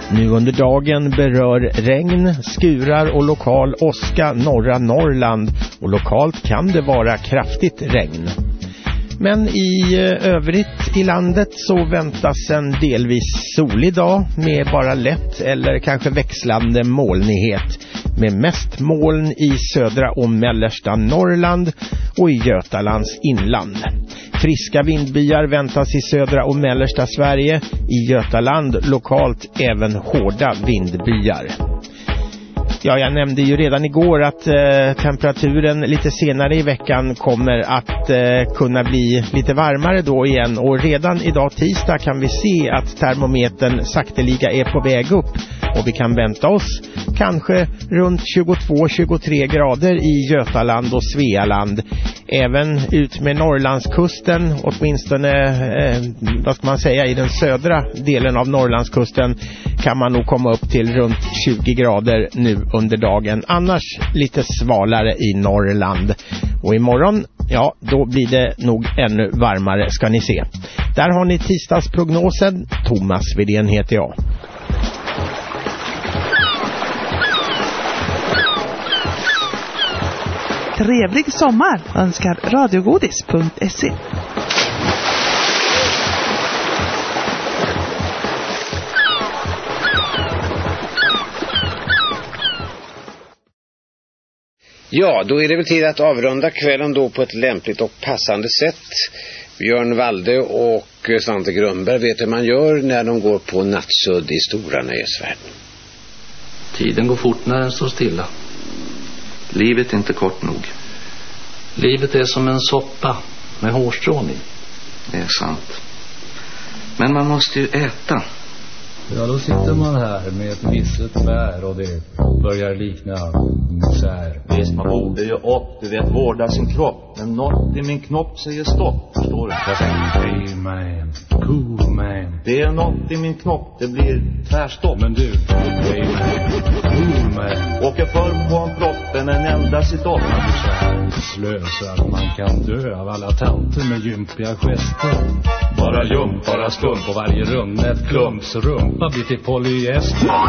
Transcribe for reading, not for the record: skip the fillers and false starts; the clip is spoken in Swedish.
Nu under dagen berör regn, skurar och lokal åska norra Norrland och lokalt kan det vara kraftigt regn. Men i övrigt i landet så väntas en delvis solig dag med bara lätt eller kanske växlande molnighet med mest moln i södra och mellersta Norrland och i Götalands inland. Friska vindbyar väntas i södra och mellersta Sverige, i Götaland lokalt även hårda vindbyar. Ja, jag nämnde ju redan igår att temperaturen lite senare i veckan kommer att kunna bli lite varmare då igen. Och redan idag tisdag kan vi se att termometern sakteliga är på väg upp. Och vi kan vänta oss kanske runt 22-23 grader i Götaland och Svealand. Även ut med Norrlandskusten, åtminstone vad ska man säga, i den södra delen av Norrlandskusten kan man nog komma upp till runt 20 grader nu under dagen. Annars lite svalare i Norrland. Och imorgon, ja, då blir det nog ännu varmare ska ni se. Där har ni tisdagsprognosen. Thomas Widén heter jag. Trevlig sommar önskar radiogodis.se. Ja, då är det väl tid att avrunda kvällen då på ett lämpligt och passande sätt. Björn Walde och Svante Grönberg vet hur man gör när de går på nattsudd i stora nöjesvärlden. Tiden går fort när den står stilla. Livet är inte kort nog. Livet är som en soppa med hårstrån i. Det är sant. Men man måste ju äta. Ja, då sitter man här med ett visset bär och det börjar likna misär. Visst, man borde ju upp, du vet, vårda sin kropp. Men något i min knopp säger stopp, förstår du? Jag säger, hey man, cool man. Det är något i min knopp, det blir tvärstopp. Men du, hey man, cool man. Åker förr på en propp än en enda sitt-upp. Man är så här slös att man kan dö av alla tanter med gympiga gester. Bara jump, bara skump på varje rum, ett klumps rumpa blir till polyester.